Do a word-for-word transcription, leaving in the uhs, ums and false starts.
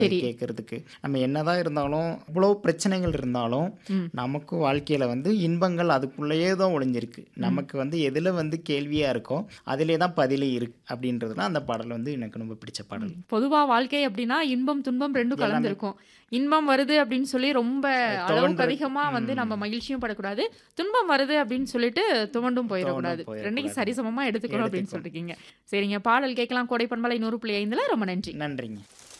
சரி. கேட்கறதுக்கு. நம்ம என்னதான் இருந்தாலும், இவ்வளோ பிரச்சனைகள் இருந்தாலும், ம். நமக்கு வாழ்க்கையில வந்து இன்பங்கள் அதுக்குள்ளேயே தான் ஒளிஞ்சிருக்கு. ம். நமக்கு வந்து எதுல வந்து கேள்வியா இருக்கோ, அதிலே தான் பதிலே இருக்கு. அப்படின்றதுல அந்த பாடல் வந்து எனக்கு ரொம்ப பிடிச்ச பாடல். ம். பொதுவா வாழ்க்கை அப்டின்னா, இன்பம், துன்பம் ரெண்டும் எல்லாமே கலந்திருக்கும். இன்பம் வருது அப்டின்னு சொல்லி ரொம்ப அளவுக்கு துவண்டு அதிகமா வந்து நம்ம ம். மகிழ்ச்சியும் படக்கூடாது. துன்பம் வருது அப்டின்னு சொல்லிட்டு துவண்டும் போயிறக்கூடாது. துவண்டும் ரெண்டையும் போயிறக்கூடாது. சரிசமமா எடுத்துக்கணும் அப்டின்னு எடுத்துக்கணும். சொல்லிருக்கீங்க. சரிங்க. பாடல் கேட்கலாம் கோடை பண்பலை நூறு புள்ளி ஐந்துல. ரொம்ப நன்றி. நன்றிங்க.